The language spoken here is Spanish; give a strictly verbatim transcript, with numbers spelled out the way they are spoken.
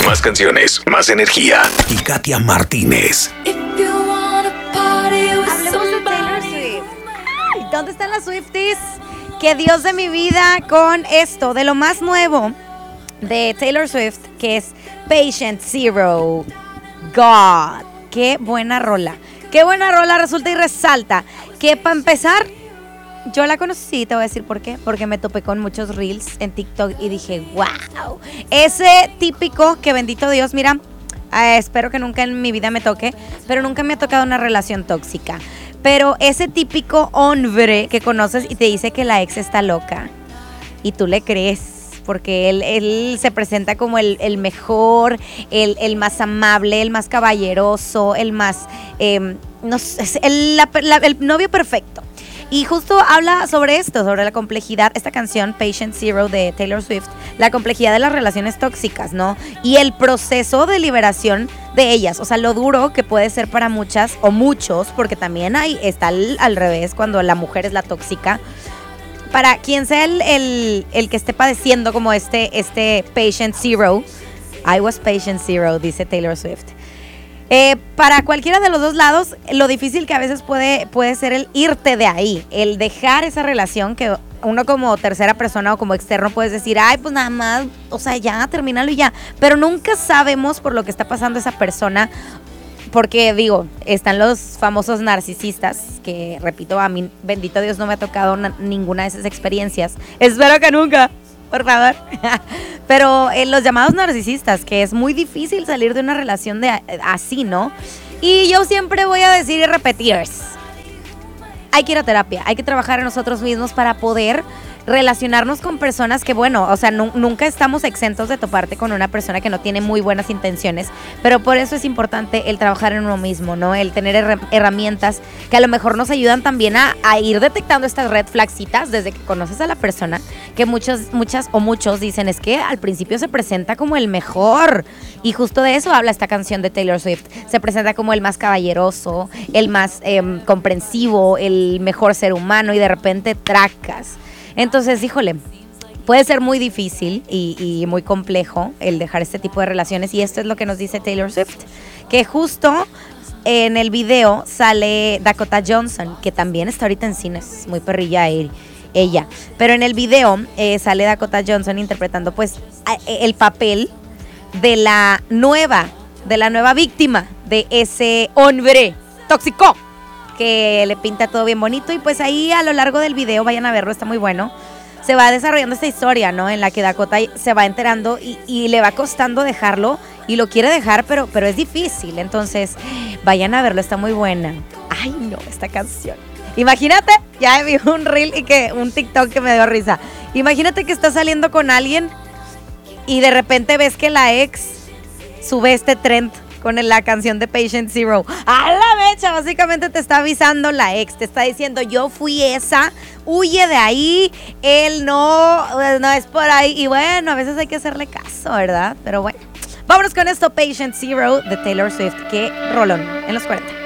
Más canciones, más energía. Y Katia Martínez. Hablemos de Taylor Swift. Ay, ¿dónde están las Swifties? Que Dios de mi vida con esto, de lo más nuevo de Taylor Swift, que es Patient Zero. God, qué buena rola. Qué buena rola resulta y resalta. Que para empezar, yo la conocí, te voy a decir por qué. Porque me topé con muchos reels en TikTok y dije, wow. Ese típico que bendito Dios, mira, eh, espero que nunca en mi vida me toque, pero nunca me ha tocado una relación tóxica. Pero ese típico hombre que conoces y te dice que la ex está loca y tú le crees porque él, él se presenta como el, el mejor, el, el más amable, el más caballeroso, el más, eh, no sé, el, la, la, el novio perfecto. Y justo habla sobre esto, sobre la complejidad, esta canción Patient Zero de Taylor Swift, la complejidad de las relaciones tóxicas, ¿no? Y el proceso de liberación de ellas, o sea, lo duro que puede ser para muchas o muchos, porque también hay, está al, al revés cuando la mujer es la tóxica. Para quien sea el, el, el que esté padeciendo como este, este Patient Zero, I was Patient Zero, dice Taylor Swift. Eh, para cualquiera de los dos lados, lo difícil que a veces puede, puede ser el irte de ahí, el dejar esa relación que uno como tercera persona o como externo puedes decir, ay, pues nada más, o sea, ya, termínalo y ya. Pero nunca sabemos por lo que está pasando esa persona, porque digo, están los famosos narcisistas, que repito, a mí, bendito Dios, no me ha tocado na- ninguna de esas experiencias. Espero que nunca. Por favor. Pero eh, los llamados narcisistas, que es muy difícil salir de una relación de así, ¿no? Y yo siempre voy a decir y repetir, hay que ir a terapia, hay que trabajar en nosotros mismos para poder relacionarnos con personas que, bueno, o sea, nu- nunca estamos exentos de toparte con una persona que no tiene muy buenas intenciones, pero por eso es importante el trabajar en uno mismo, ¿no? El tener her- herramientas que a lo mejor nos ayudan también a, a ir detectando estas red flagcitas desde que conoces a la persona, que muchos, muchas o muchos dicen es que al principio se presenta como el mejor, y justo de eso habla esta canción de Taylor Swift. Se presenta como el más caballeroso, el más eh, comprensivo, el mejor ser humano, y de repente tracas. Entonces, híjole, puede ser muy difícil y, y muy complejo el dejar este tipo de relaciones, y esto es lo que nos dice Taylor Swift, que justo en el video sale Dakota Johnson, que también está ahorita en cines, muy perrilla ella, pero en el video eh, sale Dakota Johnson interpretando pues el papel de la nueva, de la nueva víctima de ese hombre tóxico que le pinta todo bien bonito. Y pues ahí a lo largo del video, vayan a verlo, está muy bueno, se va desarrollando esta historia, ¿no? En la que Dakota se va enterando y, y le va costando dejarlo, y lo quiere dejar, pero, pero es difícil. Entonces, vayan a verlo, está muy buena. Ay, no, esta canción. Imagínate, ya vi un reel y que un TikTok que me dio risa. Imagínate que estás saliendo con alguien y de repente ves que la ex sube este trend con la canción de Patient Zero. ¡A la mecha! Básicamente te está avisando la ex, te está diciendo, yo fui esa, huye de ahí, él no, no es por ahí. Y bueno, a veces hay que hacerle caso, ¿verdad? Pero bueno, vámonos con esto, Patient Zero de Taylor Swift. ¡Qué rolón! En los cuarenta.